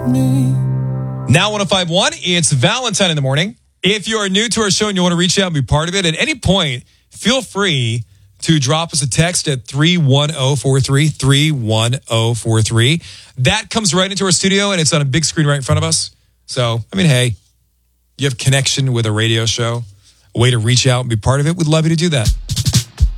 Now 105.1, it's Valentine in the morning. If you are new to our show and you want to reach out and be part of it, at any point, feel free to drop us a text at 31043, 31043. That comes right into our studio, and it's on a big screen right in front of us. So, hey, you have connection with a radio show, a way to reach out and be part of it. We'd love you to do that.